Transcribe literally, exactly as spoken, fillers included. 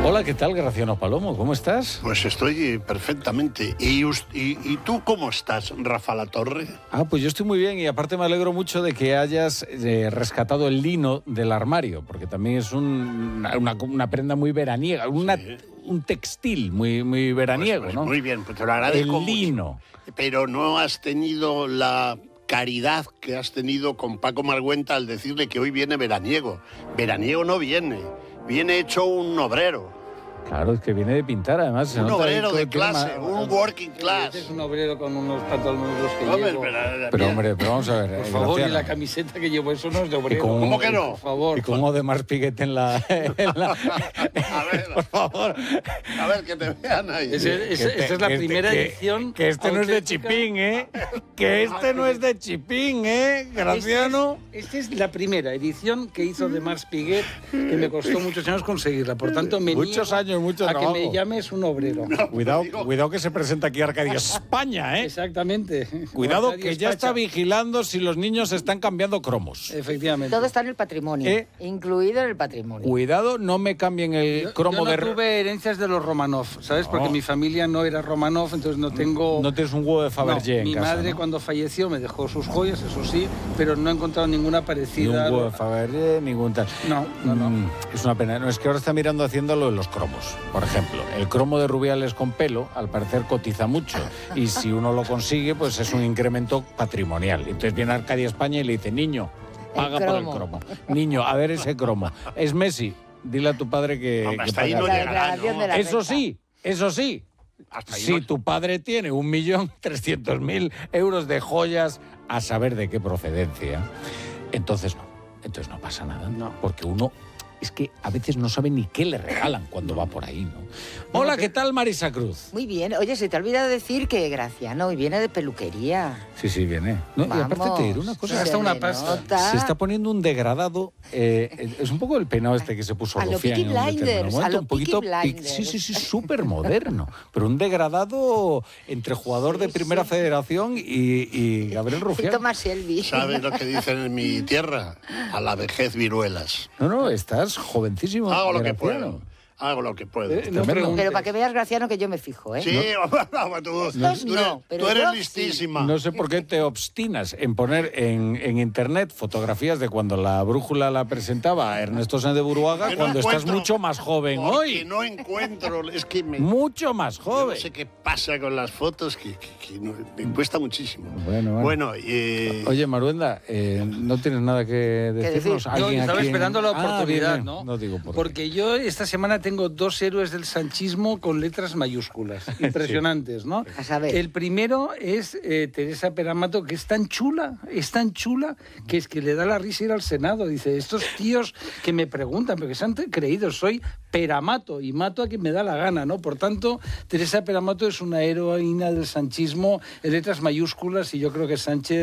Hola, ¿qué tal, Graciano Palomo? ¿Cómo estás? Pues estoy perfectamente. ¿Y, us- y, y tú cómo estás, Rafa Latorre? Ah, pues yo estoy muy bien y aparte me alegro mucho de que hayas eh, rescatado el lino del armario, porque también es un- una, una prenda muy veraniega, una, Sí. un textil muy, muy veraniego, Pues, pues, ¿no? Muy bien, pues te lo agradezco El lino. mucho. Pero no has tenido la caridad que has tenido con Paco Margüenta al decirle que hoy viene veraniego. Veraniego no viene, viene hecho un obrero. Claro, es que viene de pintar, además. se Un nota obrero que de tiene clase, ma- un working class. Este es un obrero con unos pantalones los que Hombre, llevo. pero, Pero, hombre, pero vamos a ver. Por eh, favor, y Graciano. la camiseta que llevo, eso no es de Y obrero. con- ¿Cómo que no? Por favor. Y con Odemar Piguet en la... en la- A ver, por favor. a ver, que te vean ahí. Ese- ese- Que te- esta es la que este- primera que- edición. Que este no es de auténtica. Chipín, ¿eh? Que este no es de Chipín, ¿eh, Graciano? Esta es, esta es la primera edición que hizo de Mars Piguet, que me costó muchos años conseguirla. Por tanto, me Muchos niego años, mucho a trabajo. que me llames un obrero. Cuidado, cuidado que se presenta aquí Arcadia España, ¿eh? Exactamente. Cuidado Arcadia que ya España. está vigilando si los niños están cambiando cromos. Efectivamente. Todo está en el patrimonio, ¿Eh? incluido en el patrimonio. Cuidado, no me cambien el Yo, cromo yo no de... tuve herencias de los Romanov, ¿sabes? Porque No. mi familia no era Romanov, entonces no tengo... No tienes un huevo de No, Fabergé en mi casa, madre ¿no? cuando falleció me dejó sus joyas, eso sí, pero no he encontrado ninguna Ni un parecida. huevo de Fabergé, ningún tal. No, no, no. Mm, es una pena. No, es que ahora está mirando haciendo lo de los cromos. Por ejemplo, el cromo de Rubiales con pelo, al parecer, cotiza mucho. Y si uno lo consigue, pues es un incremento patrimonial. Entonces viene Arcadia España y le dice, niño, paga por el cromo. cromo. Niño, a ver ese cromo. Es Messi. Dile a tu padre que... Hombre, que hasta ahí pague. no La llegará, declaración ¿no? de la Eso renta. sí, eso sí. Hasta ahí Si no- tu padre tiene un millón trescientos mil euros de joyas a saber de qué procedencia, entonces no, entonces no pasa nada, No. porque uno es que a veces no sabe ni qué le regalan cuando va por ahí, ¿no? Hola, ¿qué tal, Marisa Cruz? Muy bien. Oye, se te ha olvidado decir que Graciano hoy viene de peluquería. Sí, sí, viene. No, y aparte Vamos, te diré una cosa, Se gasta se una le pasta. nota. se está poniendo un degradado, eh, es un poco el peinado este que se puso A lo Rufián Peaky en un determinado Blinders, momento, a lo un poquito, Peaky pic- Blinders. sí, sí, sí, súper moderno, pero un degradado entre jugador de Sí, Primera sí. Federación y, y Gabriel Y Rufián. Thomas Shelby. ¿Sabes lo que dicen en mi tierra? A la vejez viruelas. No, no, estás jovencísimo. Hago lo que Graciano. puedo. Hago lo que puedo. Eh, no Tremendo. preguntes. Pero para que veas, Graciano, que yo me fijo, ¿eh? Sí, vamos, tú, Estos tú no, eres, pero tú eres yo sí. listísima. No sé por qué te obstinas en poner en, en internet fotografías de cuando la brújula la presentaba a Ernesto Sáenz de Buruaga, Que no cuando estás encuentro, mucho más joven porque hoy. no encuentro, es que me... Mucho más yo joven. no sé qué pasa con las fotos, que, que- que no- me cuesta muchísimo. Bueno, bueno. Bueno, eh, Oye, Maruenda, eh, ¿no tienes nada que decirnos? decir? Yo ¿Alguien estaba aquí en- esperando la Ah, oportunidad, bien, ¿no? No digo por qué. Porque yo esta semana tengo dos héroes del sanchismo con letras mayúsculas, impresionantes, ¿no? A saber. El primero es eh, Teresa Peramato, que es tan chula, es tan chula, que es que le da la risa ir al Senado. Dice, estos tíos que me preguntan, pero que se han creído, soy Peramato y mato a quien me da la gana, ¿no? Por tanto, Teresa Peramato es una heroína del sanchismo en letras mayúsculas y yo creo que Sánchez